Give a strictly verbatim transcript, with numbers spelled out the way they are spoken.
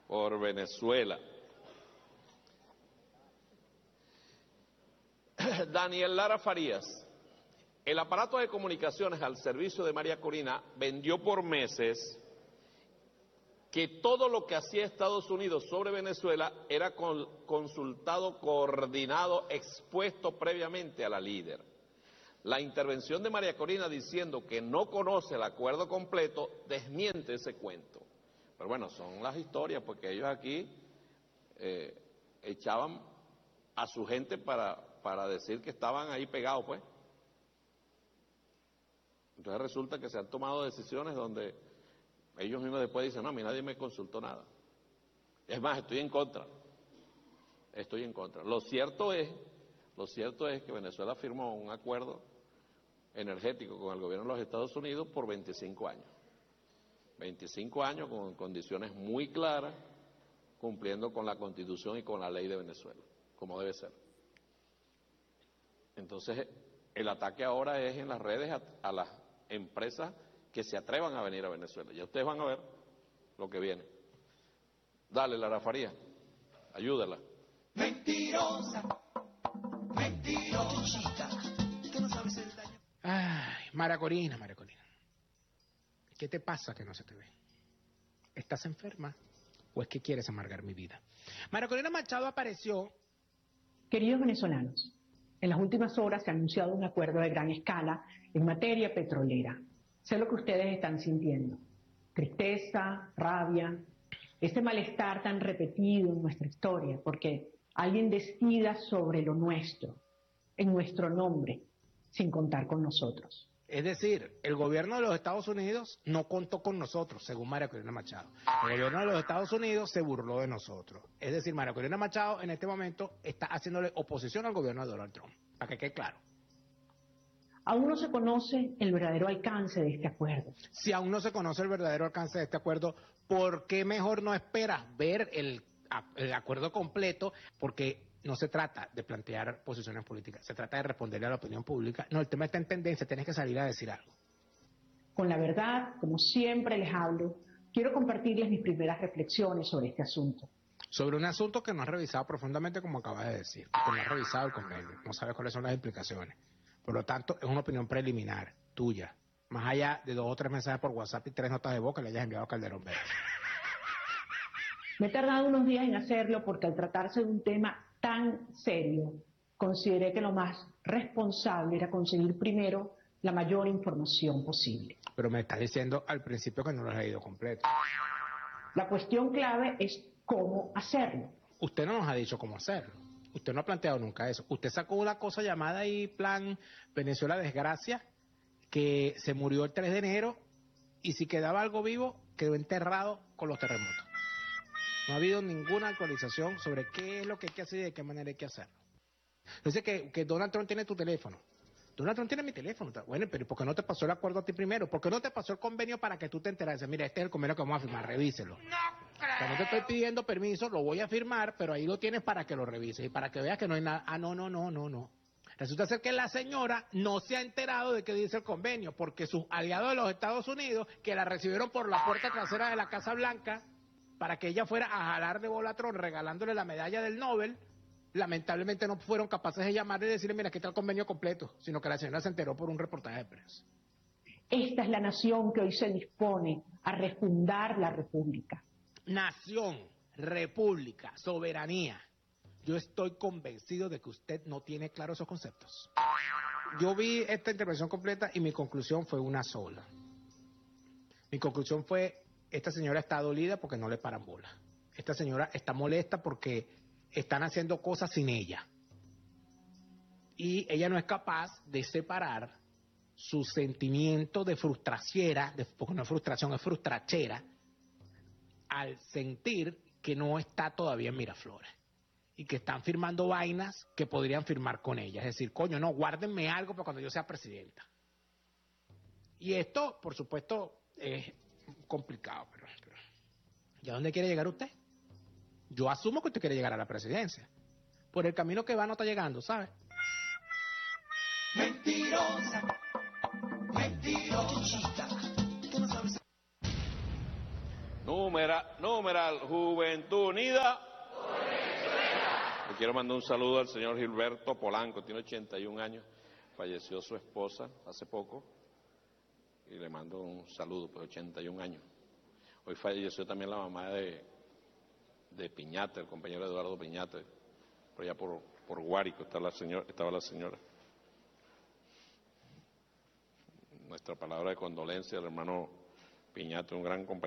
por Venezuela. Daniel Lara Farías. El aparato de comunicaciones al servicio de María Corina vendió por meses que todo lo que hacía Estados Unidos sobre Venezuela era consultado, coordinado, expuesto previamente a la líder. La intervención de María Corina diciendo que no conoce el acuerdo completo desmiente ese cuento. Pero bueno, son las historias, porque ellos aquí eh, echaban a su gente para, para decir que estaban ahí pegados, pues. Entonces resulta que se han tomado decisiones donde ellos mismos después dicen, no, a mí nadie me consultó nada. Es más, estoy en contra. Estoy en contra. Lo cierto es, lo cierto es que Venezuela firmó un acuerdo energético con el gobierno de los Estados Unidos por veinticinco años. veinticinco años con condiciones muy claras, cumpliendo con la Constitución y con la ley de Venezuela, como debe ser. Entonces, el ataque ahora es en las redes a, a las empresas que se atrevan a venir a Venezuela. Ya ustedes van a ver lo que viene. Dale, Lara Farías, ayúdala. Mentirosa, mentirosa. Tú no sabes el daño. Ay, María Corina, María Corina. ¿Qué te pasa que no se te ve? ¿Estás enferma o es que quieres amargar mi vida? María Corina Machado apareció. Queridos venezolanos, en las últimas horas se ha anunciado un acuerdo de gran escala en materia petrolera. Sé lo que ustedes están sintiendo. Tristeza, rabia, este malestar tan repetido en nuestra historia, porque alguien decida sobre lo nuestro, en nuestro nombre, sin contar con nosotros. Es decir, el gobierno de los Estados Unidos no contó con nosotros, según María Corina Machado. El gobierno de los Estados Unidos se burló de nosotros. Es decir, María Corina Machado en este momento está haciéndole oposición al gobierno de Donald Trump, para que quede claro. Aún no se conoce el verdadero alcance de este acuerdo. Si aún no se conoce el verdadero alcance de este acuerdo, ¿por qué mejor no esperas ver el, el acuerdo completo? Porque no se trata de plantear posiciones políticas, se trata de responderle a la opinión pública. No, el tema está en tendencia, tienes que salir a decir algo. Con la verdad, como siempre les hablo, quiero compartirles mis primeras reflexiones sobre este asunto. Sobre un asunto que no has revisado profundamente, como acabas de decir, que no has revisado el convenio, no sabes cuáles son las implicaciones. Por lo tanto, es una opinión preliminar, tuya, más allá de dos o tres mensajes por WhatsApp y tres notas de voz que le hayas enviado a Calderón Vélez. Me he tardado unos días en hacerlo porque al tratarse de un tema tan serio, consideré que lo más responsable era conseguir primero la mayor información posible. Pero me estás diciendo al principio que no lo has leído completo. La cuestión clave es cómo hacerlo. Usted no nos ha dicho cómo hacerlo. Usted no ha planteado nunca eso. Usted sacó una cosa llamada ahí Plan Venezuela Desgracia, que se murió el tres de enero, y si quedaba algo vivo, quedó enterrado con los terremotos. No ha habido ninguna actualización sobre qué es lo que hay que hacer y de qué manera hay que hacerlo. Entonces que, que Donald Trump tiene tu teléfono. Donald Trump tiene mi teléfono. Bueno, pero ¿por qué no te pasó el acuerdo a ti primero? ¿Por qué no te pasó el convenio para que tú te enteraras? Mira, este es el convenio que vamos a firmar, revíselo. No creo. O sea, no te estoy pidiendo permiso, lo voy a firmar, pero ahí lo tienes para que lo revises y para que veas que no hay nada. Ah, no, no, no, no, no. Resulta ser que la señora no se ha enterado de qué dice el convenio, porque sus aliados de los Estados Unidos, que la recibieron por la puerta trasera de la Casa Blanca, para que ella fuera a jalar de bola a Trump regalándole la medalla del Nobel, lamentablemente no fueron capaces de llamarle y decirle, mira, aquí está el convenio completo, sino que la señora se enteró por un reportaje de prensa. Esta es la nación que hoy se dispone a refundar la república. Nación, república, soberanía. Yo estoy convencido de que usted no tiene claros esos conceptos. Yo vi esta intervención completa y mi conclusión fue una sola. Mi conclusión fue, esta señora está dolida porque no le paran bola. Esta señora está molesta porque están haciendo cosas sin ella. Y ella no es capaz de separar su sentimiento de frustrachera, de, porque no es frustración, es frustrachera, al sentir que no está todavía en Miraflores. Y que están firmando vainas que podrían firmar con ella. Es decir, coño, no, guárdenme algo para cuando yo sea presidenta. Y esto, por supuesto, es complicado. Pero, pero ¿y a dónde quiere llegar usted? Yo asumo que usted quiere llegar a la presidencia. Por el camino que va no está llegando, ¿sabe? Numeral, numeral, Juventud Unida. Le quiero mandar un saludo al señor Gilberto Polanco, tiene ochenta y un años, falleció su esposa hace poco, y le mando un saludo, pues ochenta y un años. Hoy falleció también la mamá de, de Piñate, el compañero Eduardo Piñate, por allá por, por Guárico estaba la señora, estaba la señora. Nuestra palabra de condolencia al hermano Piñate, un gran compañero.